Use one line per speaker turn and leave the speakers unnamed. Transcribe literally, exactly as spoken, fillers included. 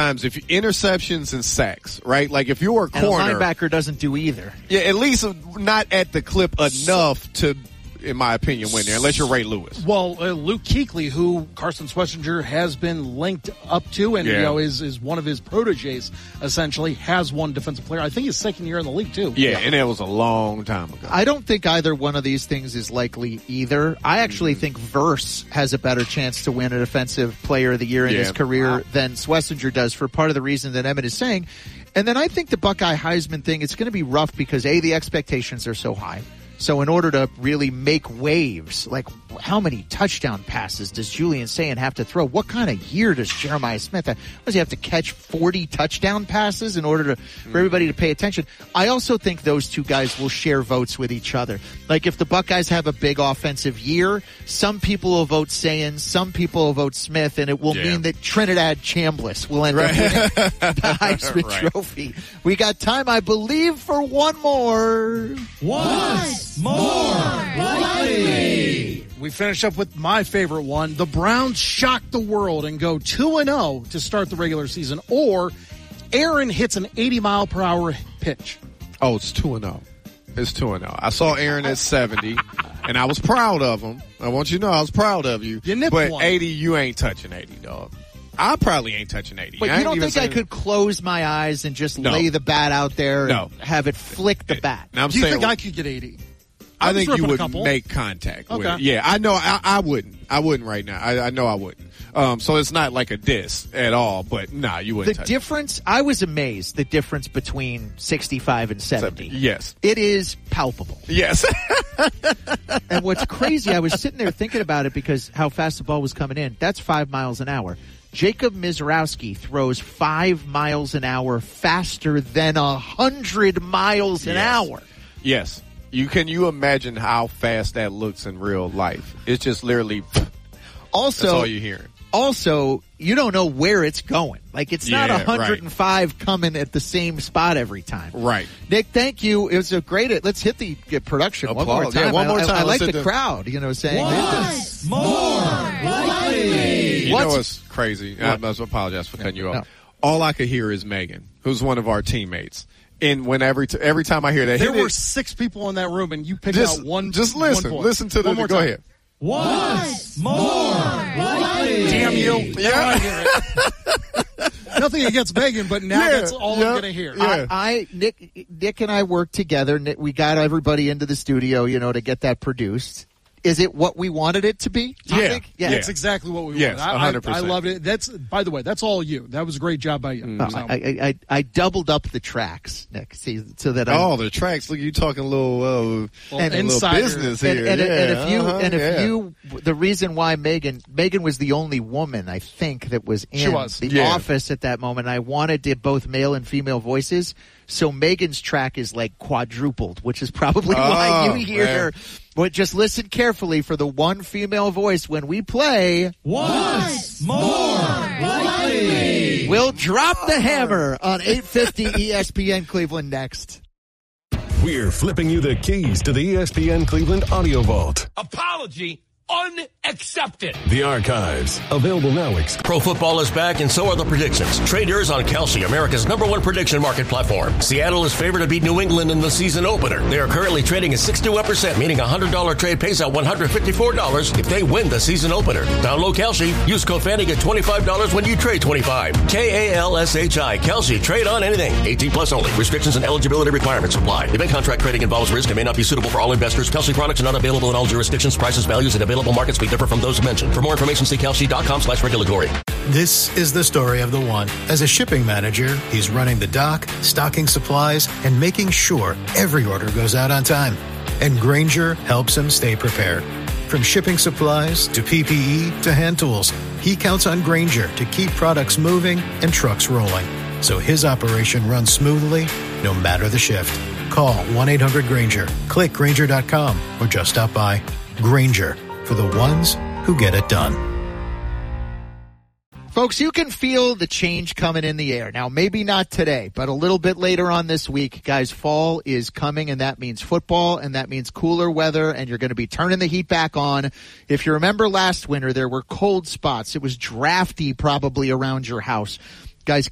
times if you, interceptions and sacks, right? Like if you're a corner,
and a linebacker doesn't do either.
Yeah, at least not at the clip enough to, in my opinion, win there, unless you're Ray Lewis.
Well, uh, Luke Kuechly, who Carson Schlesinger has been linked up to, and
yeah.
you know is is one of his proteges, essentially, has won defensive player. I think his second year in the league too.
Yeah, yeah. and it was a long time ago.
I don't think either one of these things is likely either. I actually mm. think Verse has a better chance to win a defensive player of the year in
yeah.
his career
wow.
than Schlesinger does, for part of the reason that Emmett is saying. And then I think the Buckeye Heisman thing, it's going to be rough because, A, the expectations are so high. So in order to really make waves, like how many touchdown passes does Julian Sayin have to throw? What kind of year does Jeremiah Smith have? Does he have to catch forty touchdown passes in order to for everybody to pay attention? I also think those two guys will share votes with each other. Like if the Buckeyes have a big offensive year, some people will vote Sayin, some people will vote Smith, and it will yeah. mean that Trinidad Chambliss will end right. up winning the Heisman right. Trophy. We got time, I believe, for one more.
Once more likely. We finish up with my favorite one. The Browns shock the world and go two and oh to start the regular season, or Aaron hits an eighty mile per hour pitch.
Oh, it's two and oh. It's two and oh. I saw Aaron at seventy, and I was proud of him. I want you to know I was proud of you.
You
but
one.
eighty, you ain't touching eighty, dog. I probably ain't touching eighty.
But
I
you don't think
saying...
I could close my eyes and just
no.
lay the bat out there
no.
and have it flick the bat?
Now, I'm
Do you
saying,
think I could get eighty?
I, I think you would
couple.
make contact
okay.
with it. Yeah, I know. I, I wouldn't. I wouldn't right now. I, I know I wouldn't. Um, so it's not like a diss at all. But nah, you wouldn't.
The
touch
difference.
it.
I was amazed. The difference between sixty-five and seventy.
Yes,
it is palpable.
Yes.
And what's crazy, I was sitting there thinking about it because how fast the ball was coming in. That's five miles an hour. Jacob Mizrowski throws five miles an hour faster than a hundred miles an
yes.
hour.
Yes. You can you imagine how fast that looks in real life? It's just literally.
Also,
that's all you're hearing.
Also, you don't know where it's going. Like, it's not
yeah,
one hundred five
right.
coming at the same spot every time.
Right.
Nick, thank you. It was a great. Let's hit the production
Applause.
one more time.
Yeah, one more time.
I, I, I like the
the
crowd. You know, saying
once more likely.
You
What's,
know what's crazy? I must apologize for cutting you off.
No.
All I could hear is Megan, who's one of our teammates. And when every t- every time I hear that,
there
were
it, six people in that room, and you picked
just,
out one.
Just listen,
one
listen to the.
one more
go
time.
ahead.
Once more likely. Damn you!
Yeah.
Nothing against Megan, but now
yeah,
that's all
yeah,
I'm going to hear.
Yeah.
I, I Nick, Nick and I worked together. Nick, we got everybody into the studio, you know, to get that produced. Is it what we wanted it to be?
Yeah.
yeah,
yeah, that's exactly what we
yes,
wanted. I,
one hundred percent.
I, I loved it. That's by the way, that's all you. That was a great job by you.
Mm.
So.
I, I, I, I doubled up the tracks, Nick, see, so that I.
Oh, the tracks! Look, you talking a little, uh,
well,
and
a little business here.
And, and,
yeah,
and if you,
uh-huh,
and if
yeah.
you, the reason why Megan, Megan was the only woman I think that was in
She was.
the
Yeah.
office at that moment. I wanted to both male and female voices, so Megan's track is like quadrupled, which is probably
oh,
why you hear
man.
her. But just listen carefully for the one female voice when we play.
Once more likely.
We'll drop the hammer on eight fifty E S P N Cleveland next.
We're flipping you the keys to the E S P N Cleveland Audio Vault.
Apology unaccepted.
The archives, available now. Ex-
Pro football is back, and so are the predictions. Trade yours on Kelsey, America's number one prediction market platform. Seattle is favored to beat New England in the season opener. They are currently trading at sixty-one percent, meaning a one hundred dollars trade pays out one hundred fifty-four dollars if they win the season opener. Download Kelsey. Use code Fanny, get twenty-five dollars when you trade twenty-five. K A L S H I. Kelsey. Trade on anything. eighteen plus only. Restrictions and eligibility requirements apply. Event contract trading involves risk and may not be suitable for all investors. Kelsey products are not available in all jurisdictions. Prices, values, and available markets may differ from those mentioned. For more information, see kelsey.com slash regulatory.
This is the story of the one. As a shipping manager, he's running the dock, stocking supplies, and making sure every order goes out on time. And Grainger helps him stay prepared. From shipping supplies to P P E to hand tools, he counts on Grainger to keep products moving and trucks rolling, so his operation runs smoothly no matter the shift. Call one eight hundred Grainger, click Grainger dot com, or just stop by. Grainger, for the ones who get it done.
Folks, you can feel the change coming in the air. Now, maybe not today, but a little bit later on this week, guys, fall is coming, and that means football, and that means cooler weather, and you're going to be turning the heat back on. If you remember last winter, there were cold spots. It was drafty probably around your house. Guys,